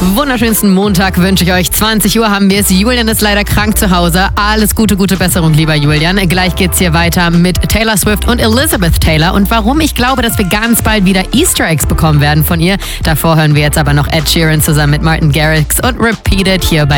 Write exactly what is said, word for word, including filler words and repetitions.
Wunderschönsten Montag wünsche ich euch. zwanzig Uhr haben wir es. Julian ist leider krank zu Hause. Alles Gute, gute Besserung, lieber Julian. Gleich geht's hier weiter mit Taylor Swift und Elizabeth Taylor und warum ich glaube, dass wir ganz bald wieder Easter Eggs bekommen werden von ihr. Davor hören wir jetzt aber noch Ed Sheeran zusammen mit Martin Garrix und Repeat It hier bei